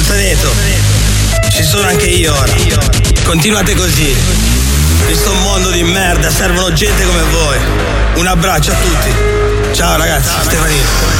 Moltaneto, ci sono anche io ora. Continuate così. In sto mondo di merda servono gente come voi. Un abbraccio a tutti. Ciao ragazzi, Stefanino.